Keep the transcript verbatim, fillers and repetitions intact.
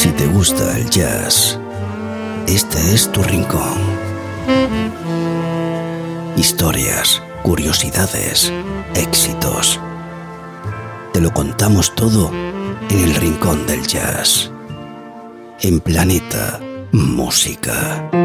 Si te gusta el jazz, este es tu rincón. Historias, curiosidades, éxitos. Te lo contamos todo en el Rincón del Jazz. En Planeta Música.